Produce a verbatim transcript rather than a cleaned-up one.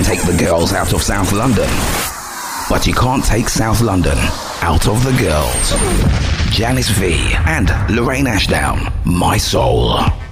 take the girls out of South London, but you can't take South London out of the girls. Janice V and Lorraine Ashdown, My Soul.